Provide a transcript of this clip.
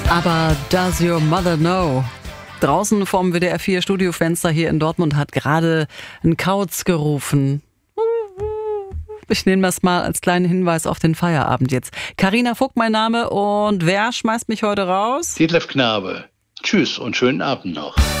Aber does your mother know? Draußen vorm WDR 4 Studiofenster hier in Dortmund hat gerade ein Kauz gerufen. Ich nehme das mal als kleinen Hinweis auf den Feierabend jetzt. Carina Vogt mein Name und wer schmeißt mich heute raus? Detlef Knabe. Tschüss und schönen Abend noch.